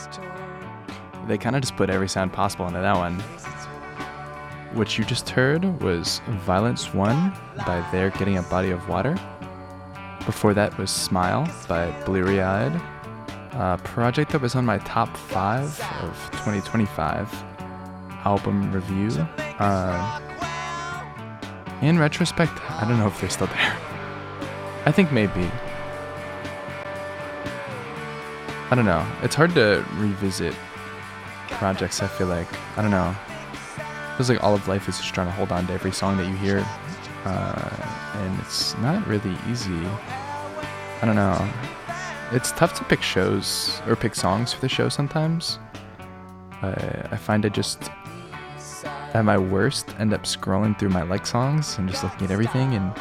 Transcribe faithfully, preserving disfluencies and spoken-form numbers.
They kind of just put every sound possible into that one. What you just heard was Violence One by They're Getting a Body of Water. Before that was Smile by Bleary Eyed, a project that was on my top five of twenty twenty-five album review. Uh, in retrospect, I don't know if they're still there. I think maybe. I don't know. It's hard to revisit projects, I feel like. I don't know. It feels like all of life is just trying to hold on to every song that you hear. Uh, and it's not really easy. I don't know. It's tough to pick shows or pick songs for the show sometimes. I, I find I just, at my worst, end up scrolling through my like songs and just looking at everything and